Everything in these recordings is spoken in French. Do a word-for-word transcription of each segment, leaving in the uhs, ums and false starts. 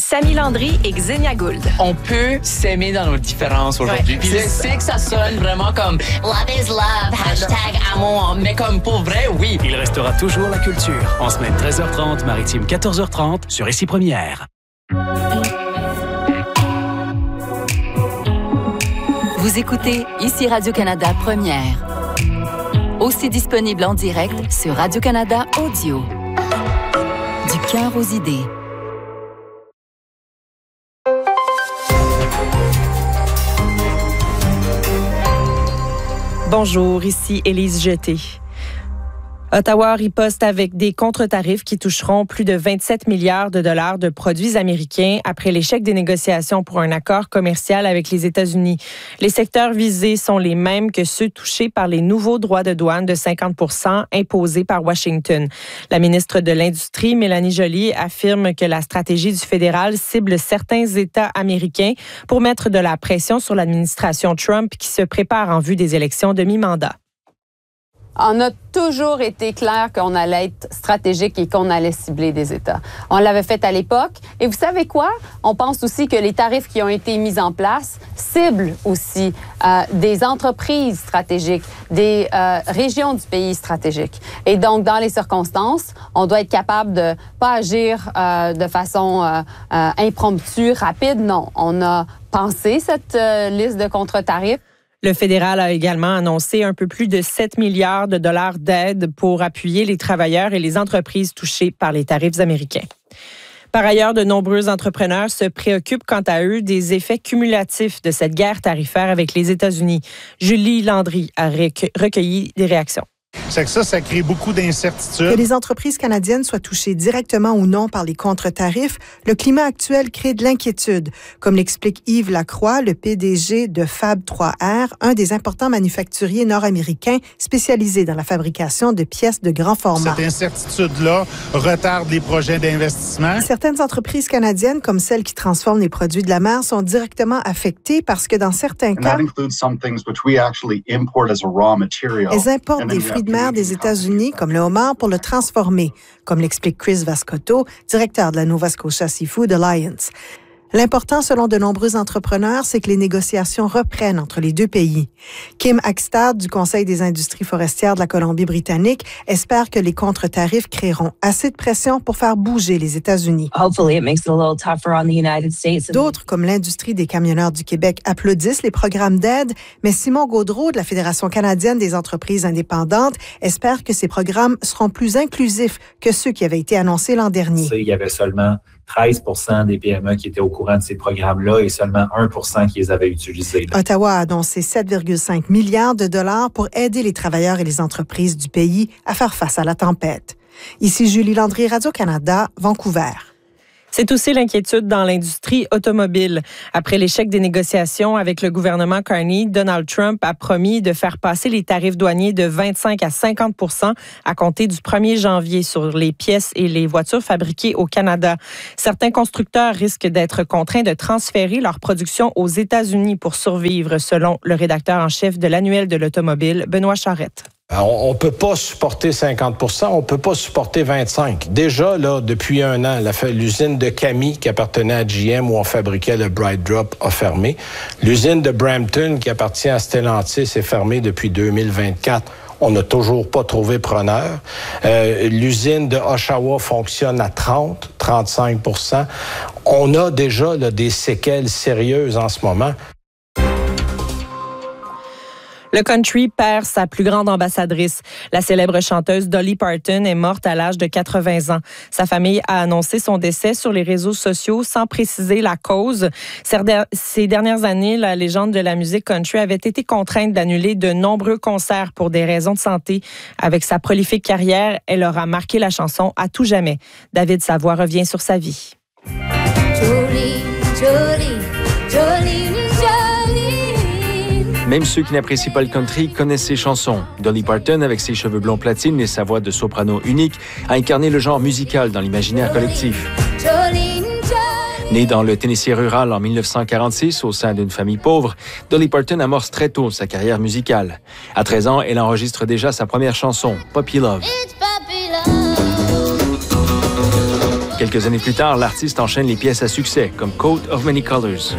Samy Landry et Xenia Gould. On peut s'aimer dans nos différences aujourd'hui. Ouais, Puis je sais que ça sonne vraiment comme love is love, hashtag amour, mais comme pour vrai, oui. Il restera toujours la culture. En semaine treize heures trente, maritime quatorze heures trente sur Ici Première. Vous écoutez Ici Radio-Canada Première. Aussi disponible en direct sur Radio-Canada Audio. Du cœur aux idées. Bonjour, ici Élise Jeté. Ottawa riposte avec des contre-tarifs qui toucheront plus de vingt-sept milliards de dollars de produits américains après l'échec des négociations pour un accord commercial avec les États-Unis. Les secteurs visés sont les mêmes que ceux touchés par les nouveaux droits de douane de cinquante pour cent imposés par Washington. La ministre de l'Industrie, Mélanie Joly, affirme que la stratégie du fédéral cible certains États américains pour mettre de la pression sur l'administration Trump qui se prépare en vue des élections de mi-mandat. On a toujours été clair qu'on allait être stratégique et qu'on allait cibler des États. On l'avait fait à l'époque. Et vous savez quoi? On pense aussi que les tarifs qui ont été mis en place ciblent aussi euh, des entreprises stratégiques, des euh, régions du pays stratégiques. Et donc, dans les circonstances, on doit être capable de pas agir euh, de façon euh, euh, impromptue, rapide. Non, on a pensé cette euh, liste de contre-tarifs. Le fédéral a également annoncé un peu plus de sept milliards de dollars d'aide pour appuyer les travailleurs et les entreprises touchées par les tarifs américains. Par ailleurs, de nombreux entrepreneurs se préoccupent quant à eux des effets cumulatifs de cette guerre tarifaire avec les États-Unis. Julie Landry a recueilli des réactions. C'est que ça, ça crée beaucoup d'incertitudes. Que les entreprises canadiennes soient touchées directement ou non par les contre-tarifs, le climat actuel crée de l'inquiétude, comme l'explique Yves Lacroix, le P D G de Fab trois R, un des importants manufacturiers nord-américains spécialisés dans la fabrication de pièces de grand format. Cette incertitude-là retarde les projets d'investissement. Certaines entreprises canadiennes, comme celles qui transforment les produits de la mer, sont directement affectées parce que dans certains cas, elles importent des fruits de mer des États-Unis, comme le homard, pour le transformer, comme l'explique Chris Vascotto, directeur de la Nova Scotia Seafood Alliance. L'important, selon de nombreux entrepreneurs, c'est que les négociations reprennent entre les deux pays. Kim Hackstad, du Conseil des industries forestières de la Colombie-Britannique, espère que les contre-tarifs créeront assez de pression pour faire bouger les États-Unis. D'autres, comme l'industrie des camionneurs du Québec, applaudissent les programmes d'aide, mais Simon Gaudreault, de la Fédération canadienne des entreprises indépendantes, espère que ces programmes seront plus inclusifs que ceux qui avaient été annoncés l'an dernier. Il y avait seulement treize pour cent des P M E qui étaient au courant de ces programmes-là et seulement un pour cent qui les avaient utilisés. Là. Ottawa a annoncé sept virgule cinq milliards de dollars pour aider les travailleurs et les entreprises du pays à faire face à la tempête. Ici Julie Landry, Radio-Canada, Vancouver. C'est aussi l'inquiétude dans l'industrie automobile. Après l'échec des négociations avec le gouvernement Carney, Donald Trump a promis de faire passer les tarifs douaniers de vingt-cinq à cinquante pour cent à compter du premier janvier sur les pièces et les voitures fabriquées au Canada. Certains constructeurs risquent d'être contraints de transférer leur production aux États-Unis pour survivre, selon le rédacteur en chef de l'Annuel de l'automobile, Benoît Charette. On ne peut pas supporter cinquante pour cent, on ne peut pas supporter vingt-cinq. Déjà, là, depuis un an, la, l'usine de Camy, qui appartenait à G M, où on fabriquait le Bright Drop, a fermé. L'usine de Brampton, qui appartient à Stellantis, est fermée depuis deux mille vingt-quatre. On n'a toujours pas trouvé preneur. Euh, l'usine de Oshawa fonctionne à trente, trente-cinq pour cent. On a déjà là, des séquelles sérieuses en ce moment. Le country perd sa plus grande ambassadrice. La célèbre chanteuse Dolly Parton est morte à l'âge de quatre-vingts ans. Sa famille a annoncé son décès sur les réseaux sociaux sans préciser la cause. Ces dernières années, la légende de la musique country avait été contrainte d'annuler de nombreux concerts pour des raisons de santé. Avec sa prolifique carrière, elle aura marqué la chanson à tout jamais. David Savoie revient sur sa vie. Jolie, jolie, jolie. Même ceux qui n'apprécient pas le country connaissent ses chansons. Dolly Parton, avec ses cheveux blonds platine et sa voix de soprano unique, a incarné le genre musical dans l'imaginaire collectif. Née dans le Tennessee rural en dix-neuf cent quarante-six au sein d'une famille pauvre, Dolly Parton amorce très tôt sa carrière musicale. À treize ans, elle enregistre déjà sa première chanson, Puppy Love. Quelques années plus tard, l'artiste enchaîne les pièces à succès, comme Coat of Many Colors.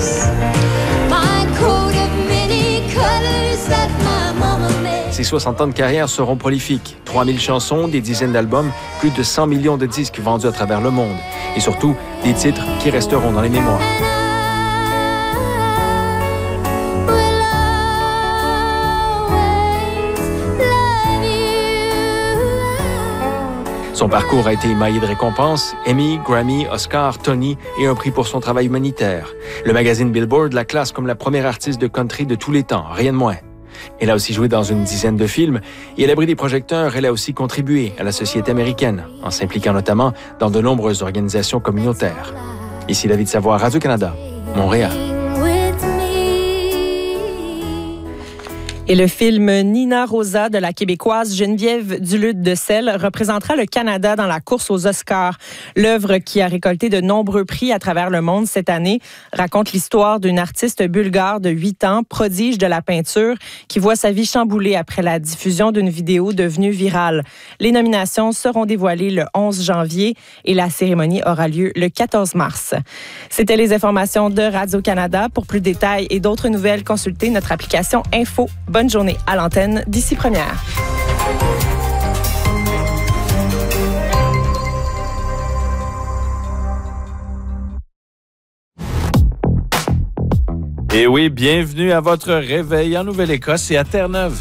Ses soixante ans de carrière seront prolifiques. trois mille chansons, des dizaines d'albums, plus de cent millions de disques vendus à travers le monde. Et surtout, des titres qui resteront dans les mémoires. Son parcours a été émaillé de récompenses, Emmy, Grammy, Oscar, Tony et un prix pour son travail humanitaire. Le magazine Billboard la classe comme la première artiste de country de tous les temps, rien de moins. Elle a aussi joué dans une dizaine de films et à l'abri des projecteurs, elle a aussi contribué à la société américaine, en s'impliquant notamment dans de nombreuses organisations communautaires. Ici David Savoie, Radio-Canada, Montréal. Et le film Nina Rosa de la Québécoise Geneviève Duluth de Selle représentera le Canada dans la course aux Oscars. L'œuvre, qui a récolté de nombreux prix à travers le monde cette année, raconte l'histoire d'une artiste bulgare de huit ans, prodige de la peinture, qui voit sa vie chamboulée après la diffusion d'une vidéo devenue virale. Les nominations seront dévoilées le onze janvier et la cérémonie aura lieu le quatorze mars. C'était les informations de Radio-Canada. Pour plus de détails et d'autres nouvelles, consultez notre application Info. Bonne journée à l'antenne d'Ici Première. Et oui, bienvenue à votre réveil en Nouvelle-Écosse et à Terre-Neuve.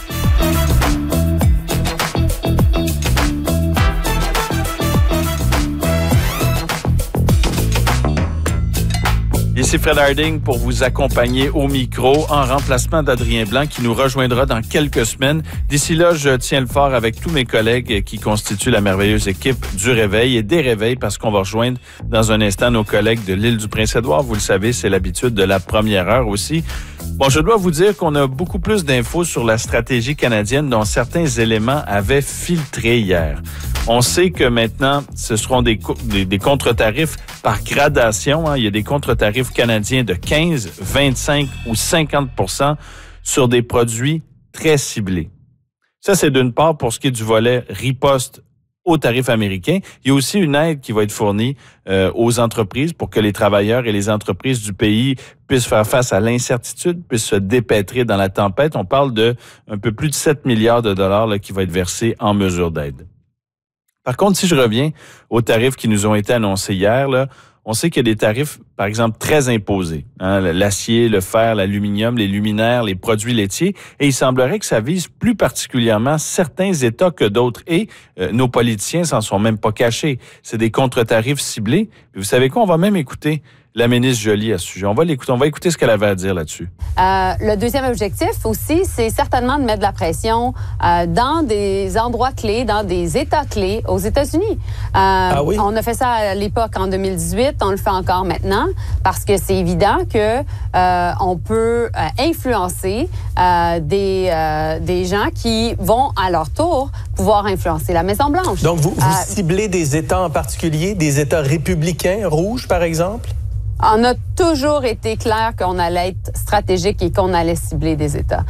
Ici Fred Harding pour vous accompagner au micro en remplacement d'Adrien Blanc qui nous rejoindra dans quelques semaines. D'ici là, je tiens le fort avec tous mes collègues qui constituent la merveilleuse équipe du Réveil et des Réveils parce qu'on va rejoindre dans un instant nos collègues de l'île du Prince-Édouard. Vous le savez, c'est l'habitude de la première heure aussi. Bon, je dois vous dire qu'on a beaucoup plus d'infos sur la stratégie canadienne dont certains éléments avaient filtré hier. On sait que maintenant, ce seront des, des, des contre-tarifs par gradation. Hein. Il y a des contre-tarifs canadiens de quinze, vingt-cinq ou cinquante pour cent sur des produits très ciblés. Ça, c'est d'une part pour ce qui est du volet riposte aux tarifs américains. Il y a aussi une aide qui va être fournie euh, aux entreprises pour que les travailleurs et les entreprises du pays puissent faire face à l'incertitude, puissent se dépêtrer dans la tempête. On parle de un peu plus de sept milliards de dollars là, qui va être versés en mesure d'aide. Par contre, si je reviens aux tarifs qui nous ont été annoncés hier, là, on sait qu'il y a des tarifs, par exemple, très imposés. Hein, l'acier, le fer, l'aluminium, les luminaires, les produits laitiers. Et il semblerait que ça vise plus particulièrement certains États que d'autres. Et euh, nos politiciens s'en sont même pas cachés. C'est des contre-tarifs ciblés. Puis vous savez quoi? On va même écouter la ministre Joly à ce sujet. On va l'écouter. On va écouter ce qu'elle avait à dire là-dessus. Euh, le deuxième objectif aussi, c'est certainement de mettre de la pression euh, dans des endroits clés, dans des États clés aux États-Unis. Euh, ah oui? On a fait ça à l'époque en deux mille dix-huit, on le fait encore maintenant parce que c'est évident que euh, on peut euh, influencer euh, des euh, des gens qui vont à leur tour pouvoir influencer la Maison-Blanche. Donc vous, vous euh, ciblez des États en particulier, des États républicains rouges par exemple? On a toujours été clair qu'on allait être stratégique et qu'on allait cibler des États.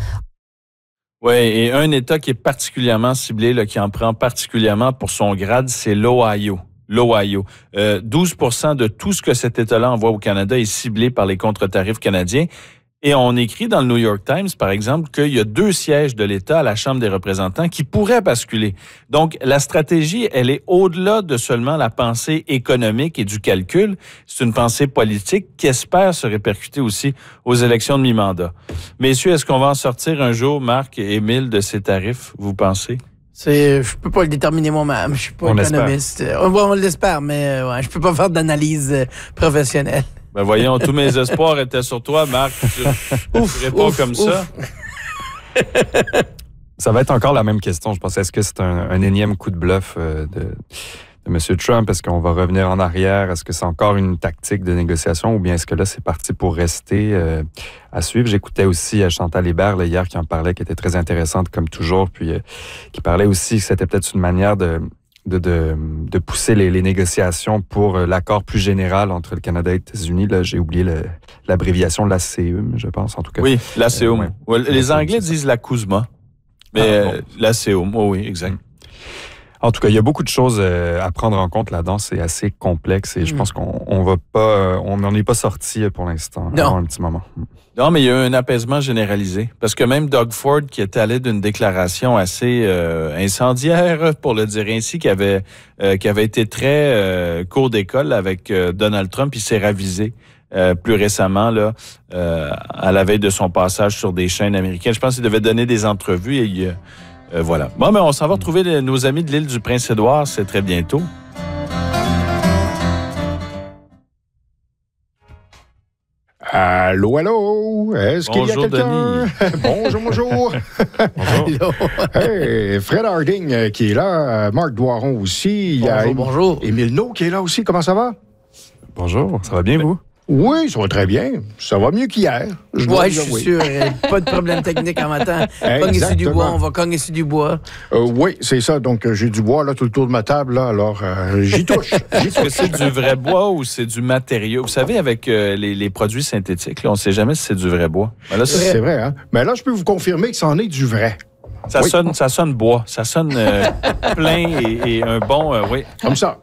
Oui, et un État qui est particulièrement ciblé, là, qui en prend particulièrement pour son grade, c'est l'Ohio. L'Ohio. Euh, douze pour cent de tout ce que cet État-là envoie au Canada est ciblé par les contre-tarifs canadiens. Et on écrit dans le New York Times, par exemple, qu'il y a deux sièges de l'État à la Chambre des représentants qui pourraient basculer. Donc, la stratégie, elle est au-delà de seulement la pensée économique et du calcul. C'est une pensée politique qui espère se répercuter aussi aux élections de mi-mandat. Messieurs, est-ce qu'on va en sortir un jour, Marc et Émile, de ces tarifs, vous pensez? C'est, je peux pas le déterminer moi-même. Je suis pas on économiste. On, on l'espère, mais ouais, je peux pas faire d'analyse professionnelle. Ben voyons, tous mes espoirs étaient sur toi, Marc. Tu ne réponds comme ouf. ça. Ça va être encore la même question, je pense. Est-ce que c'est un, un énième coup de bluff euh, de, de M. Trump? Est-ce qu'on va revenir en arrière? Est-ce que c'est encore une tactique de négociation ou bien est-ce que là, c'est parti pour rester euh, à suivre? J'écoutais aussi Chantal Hébert là, hier qui en parlait, qui était très intéressante comme toujours, puis euh, qui parlait aussi que c'était peut-être une manière de... De, de, de pousser les, les négociations pour l'accord plus général entre le Canada et les États-Unis. Là, j'ai oublié le, l'abréviation de la C E U M, je pense, en tout cas. Oui, la C E U M. Euh, ouais. Les Anglais disent la C U S M A, mais ah, bon. euh, la C E U M, oh, oui, exact. En tout cas, il y a beaucoup de choses à prendre en compte là-dedans. C'est assez complexe et mmh. je pense qu'on on va pas, on n'en est pas sorti pour l'instant. Non. Un petit moment. Non, mais il y a eu un apaisement généralisé. Parce que même Doug Ford, qui était allé d'une déclaration assez euh, incendiaire, pour le dire ainsi, qui avait euh, qui avait été très euh, court d'école avec euh, Donald Trump, il s'est ravisé euh, plus récemment, là, euh, à la veille de son passage sur des chaînes américaines. Je pense qu'il devait donner des entrevues et il, euh, voilà. Bon, mais on s'en va retrouver les, nos amis de l'île du Prince-Édouard, c'est très bientôt. Allô, allô, est-ce qu'il y a quelqu'un? Bonjour, bonjour. Bonjour. Hey, Fred Harding qui est là, Marc Doiron aussi. Il y a bonjour, bonjour. Émile No qui est là aussi, comment ça va? Bonjour, ça va bien vous? Oui, ça va très bien. Ça va mieux qu'hier. Oui, je suis oui. sûr. Pas de problème technique en matin. Cogner sur du bois, on va cogner sur du bois. Euh, oui, c'est ça. Donc, j'ai du bois là tout le tour de ma table. Là, alors, euh, j'y touche. Est-ce que c'est du vrai bois ou c'est du matériau? Vous savez, avec euh, les, les produits synthétiques, là, on ne sait jamais si c'est du vrai bois. Ben là, c'est, c'est vrai, hein? Mais là, je peux vous confirmer que c'en est du vrai. Ça, oui. sonne, ça sonne bois. Ça sonne euh, plein et, et un bon... Euh, oui. Comme ça.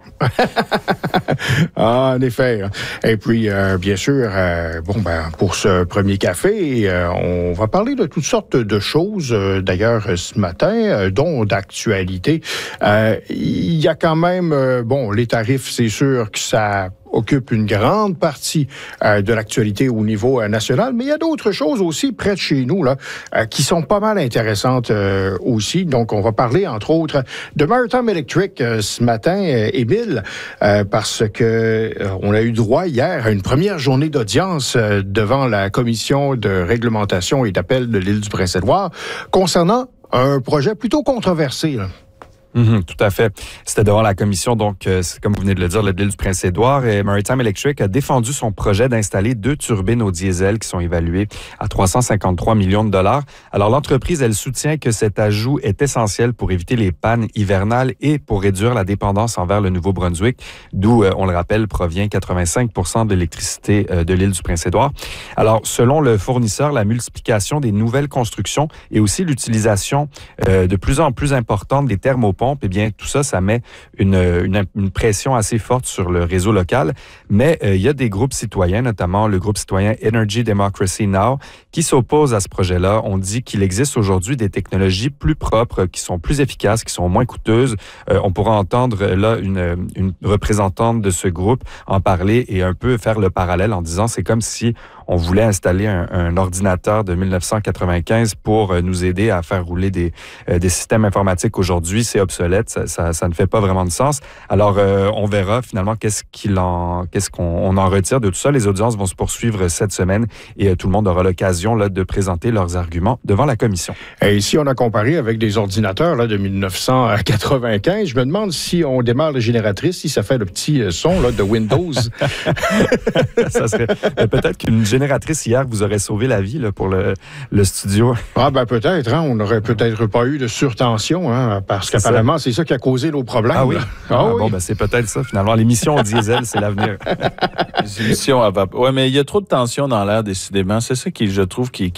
Ah, en effet. Et puis, euh, bien sûr, euh, bon, ben, pour ce premier café, euh, on va parler de toutes sortes de choses, euh, d'ailleurs, ce matin, euh, dont d'actualité. Euh, il y a quand même, euh, bon, les tarifs, c'est sûr que ça occupe une grande partie euh, de l'actualité au niveau euh, national, mais il y a d'autres choses aussi près de chez nous là euh, qui sont pas mal intéressantes euh, aussi. Donc, on va parler, entre autres, de Maritime Electric euh, ce matin, euh, Émile, euh, parce que euh, on a eu droit hier à une première journée d'audience euh, devant la Commission de réglementation et d'appel de l'île du Prince-Édouard concernant un projet plutôt controversé, là. Mm-hmm, tout à fait. C'était devant la commission, donc, euh, comme vous venez de le dire, de l'île du Prince-Édouard. Et Maritime Electric a défendu son projet d'installer deux turbines au diesel qui sont évaluées à trois cent cinquante-trois millions de dollars. Alors, l'entreprise, elle soutient que cet ajout est essentiel pour éviter les pannes hivernales et pour réduire la dépendance envers le Nouveau-Brunswick, d'où, euh, on le rappelle, provient quatre-vingt-cinq pour cent de l'électricité euh, de l'île du Prince-Édouard. Alors, selon le fournisseur, la multiplication des nouvelles constructions et aussi l'utilisation euh, de plus en plus importante des thermopompes, eh bien, tout ça, ça met une, une, une pression assez forte sur le réseau local. Mais euh, il y a des groupes citoyens, notamment le groupe citoyen Energy Democracy Now, qui s'opposent à ce projet-là. On dit qu'il existe aujourd'hui des technologies plus propres, qui sont plus efficaces, qui sont moins coûteuses. Euh, on pourra entendre là une, une représentante de ce groupe en parler et un peu faire le parallèle en disant c'est comme si on voulait installer un, un ordinateur de dix-neuf cent quatre-vingt-quinze pour euh, nous aider à faire rouler des, euh, des systèmes informatiques aujourd'hui. C'est obsolète, ça, ça, ça ne fait pas vraiment de sens. Alors, euh, on verra finalement qu'est-ce, qu'il en, qu'est-ce qu'on on en retire de tout ça. Les audiences vont se poursuivre cette semaine et euh, tout le monde aura l'occasion là, de présenter leurs arguments devant la commission. Et ici, on a comparé avec des ordinateurs là, de dix-neuf cent quatre-vingt-quinze. Je me demande si on démarre la génératrice, si ça fait le petit son là, de Windows. Ça serait euh, peut-être qu'une génératrice hier vous aurait sauvé la vie là, pour le, le studio. Ah ben peut-être, hein, on n'aurait peut-être pas eu de surtension, hein, parce c'est qu'apparemment ça. C'est ça qui a causé nos problèmes. Ah oui? Ah, ah oui. Bon, ben c'est peut-être ça finalement. L'émission au diesel, c'est l'avenir. Les émissions à vapeur. Oui, mais il y a trop de tension dans l'air, décidément. C'est ça qui, je trouve, qui,